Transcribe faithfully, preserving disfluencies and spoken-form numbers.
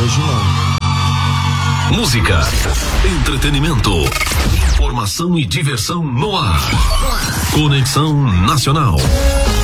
hoje não. Música, entretenimento, informação e diversão no ar. Conexão Nacional.